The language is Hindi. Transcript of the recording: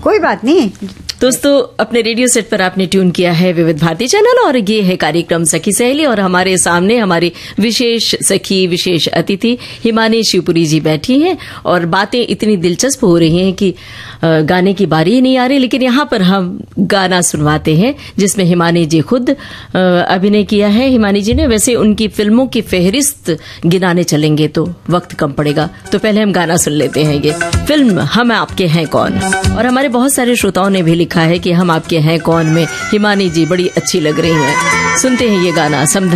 कोई बात नहीं। दोस्तों, अपने रेडियो सेट पर आपने ट्यून किया है विविध भारती चैनल और ये है कार्यक्रम सखी सहेली और हमारे सामने हमारी विशेष सखी, विशेष अतिथि हिमानी शिवपुरी जी बैठी हैं और बातें इतनी दिलचस्प हो रही हैं कि गाने की बारी ही नहीं आ रही, लेकिन यहाँ पर हम गाना सुनवाते हैं जिसमें हिमानी जी खुद अभिनय किया है। हिमानी जी ने, वैसे उनकी फिल्मों की फेहरिस्त गिनाने चलेंगे तो वक्त कम पड़ेगा, तो पहले हम गाना सुन लेते हैं। ये फिल्म हम आपके हैं कौन, और हमारे बहुत सारे श्रोताओं ने भी लिखा है कि हम आपके हैं कौन में हिमानी जी बड़ी अच्छी लग रही हैं। सुनते हैं ये गाना।